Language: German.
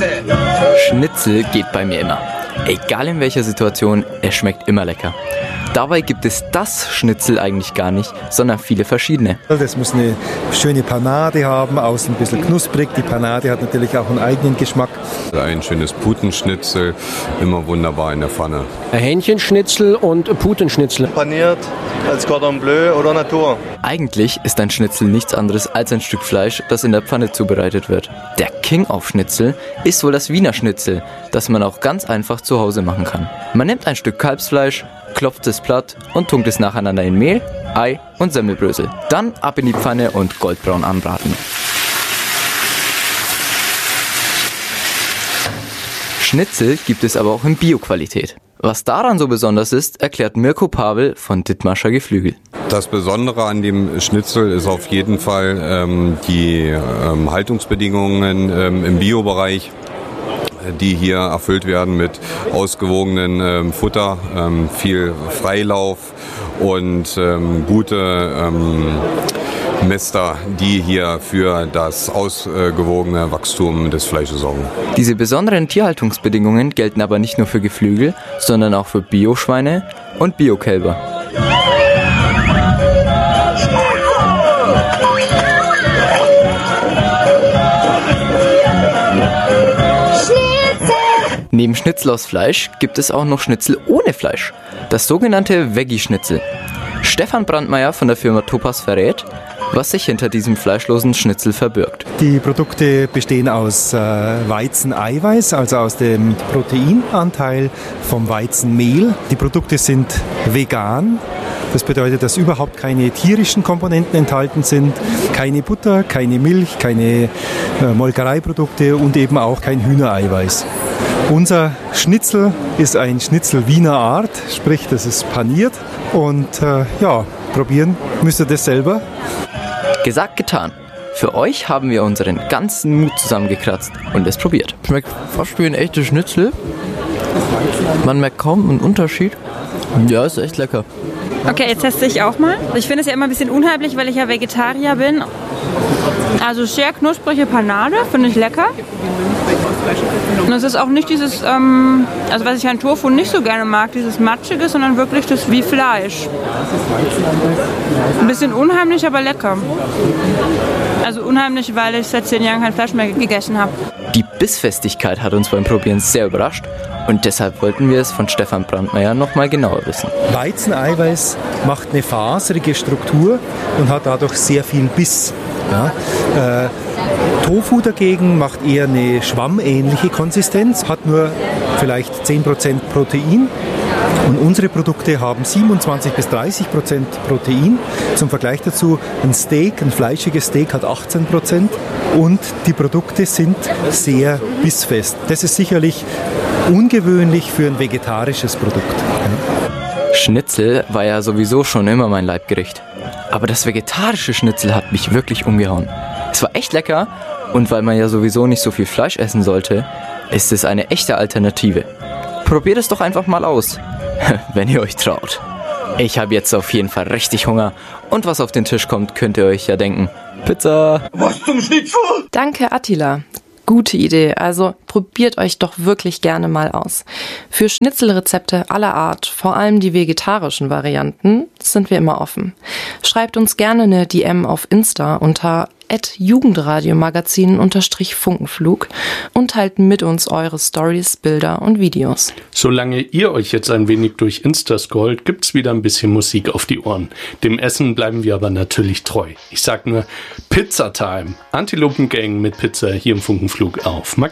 Schnitzel geht bei mir immer. Egal in welcher Situation, es schmeckt immer lecker. Dabei gibt es das Schnitzel eigentlich gar nicht, sondern viele verschiedene. Das muss eine schöne Panade haben, außen ein bisschen knusprig. Die Panade hat natürlich auch einen eigenen Geschmack. Ein schönes Putenschnitzel, immer wunderbar in der Pfanne. Hähnchenschnitzel und Putenschnitzel. Paniert als Cordon Bleu oder Natur. Eigentlich ist ein Schnitzel nichts anderes als ein Stück Fleisch, das in der Pfanne zubereitet wird. Der King auf Schnitzel ist wohl das Wiener Schnitzel, das man auch ganz einfach zu Hause machen kann. Man nimmt ein Stück Kalbsfleisch, klopft es platt und tunkt es nacheinander in Mehl, Ei und Semmelbrösel. Dann ab in die Pfanne und goldbraun anbraten. Schnitzel gibt es aber auch in Bio-Qualität. Was daran so besonders ist, erklärt Mirko Pavel von Dithmarscher Geflügel. Das Besondere an dem Schnitzel ist auf jeden Fall die Haltungsbedingungen im Biobereich, die hier erfüllt werden mit ausgewogenen Futter, viel Freilauf und gute Mäster, die hier für das ausgewogene Wachstum des Fleisches sorgen. Diese besonderen Tierhaltungsbedingungen gelten aber nicht nur für Geflügel, sondern auch für Bioschweine und Biokälber. Neben Schnitzel aus Fleisch gibt es auch noch Schnitzel ohne Fleisch, das sogenannte Veggie-Schnitzel. Stefan Brandmeier von der Firma Topaz verrät, was sich hinter diesem fleischlosen Schnitzel verbirgt. Die Produkte bestehen aus Weizeneiweiß, also aus dem Proteinanteil vom Weizenmehl. Die Produkte sind vegan. Das bedeutet, dass überhaupt keine tierischen Komponenten enthalten sind, keine Butter, keine Milch, keine Molkereiprodukte und eben auch kein Hühnereiweiß. Unser Schnitzel ist ein Schnitzel Wiener Art, sprich, das ist paniert. Und probieren müsst ihr das selber. Gesagt, getan. Für euch haben wir unseren ganzen Mut zusammengekratzt und es probiert. Schmeckt fast wie ein echtes Schnitzel. Man merkt kaum einen Unterschied. Ja, ist echt lecker. Okay, jetzt teste ich auch mal. Ich finde es ja immer ein bisschen unheimlich, weil ich ja Vegetarier bin. Also sehr knusprige Panade, finde ich lecker. Und es ist auch nicht dieses, also was ich an Tofu nicht so gerne mag, dieses Matschige, sondern wirklich das wie Fleisch. Ein bisschen unheimlich, aber lecker. Also unheimlich, weil ich seit 10 Jahren kein Fleisch mehr gegessen habe. Die Bissfestigkeit hat uns beim Probieren sehr überrascht und deshalb wollten wir es von Stefan Brandmeier nochmal genauer wissen. Weizeneiweiß macht eine faserige Struktur und hat dadurch sehr viel Biss. Ja. Tofu dagegen macht eher eine schwammähnliche Konsistenz, hat nur vielleicht 10% Protein. Und unsere Produkte haben 27-30% Protein. Zum Vergleich dazu ein Steak, ein fleischiges Steak hat 18%. Und die Produkte sind sehr bissfest. Das ist sicherlich ungewöhnlich für ein vegetarisches Produkt. Schnitzel war ja sowieso schon immer mein Leibgericht. Aber das vegetarische Schnitzel hat mich wirklich umgehauen. Es war echt lecker und weil man ja sowieso nicht so viel Fleisch essen sollte, ist es eine echte Alternative. Probiert es doch einfach mal aus, wenn ihr euch traut. Ich habe jetzt auf jeden Fall richtig Hunger und was auf den Tisch kommt, könnt ihr euch ja denken. Pizza! Was zum Schnitzel? Danke, Attila. Gute Idee, also probiert euch doch wirklich gerne mal aus. Für Schnitzelrezepte aller Art, vor allem die vegetarischen Varianten, sind wir immer offen. Schreibt uns gerne eine DM auf Insta unter @jugendradiomagazin_Funkenflug und teilt mit uns eure Stories, Bilder und Videos. Solange ihr euch jetzt ein wenig durch Insta scrollt, gibt's wieder ein bisschen Musik auf die Ohren. Dem Essen bleiben wir aber natürlich treu. Ich sag nur Pizza Time. Antilopen Gang mit Pizza hier im Funkenflug auf